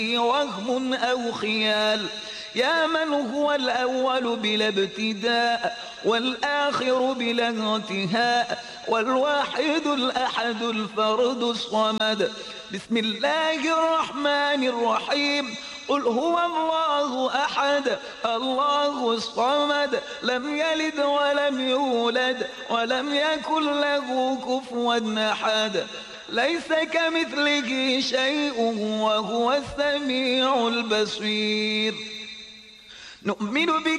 وهم أو خيال، يا من هو الأول بلا ابتداء والآخر بلا انتهاء والواحد الأحد الفرد الصمد. بسم الله الرحمن الرحيم. قل هو الله أحد الله الصمد، لم يلد ولم يولد ولم يكن له كفوا أحد، ليس كمثله شيء وهو السميع البصير. نؤمن بك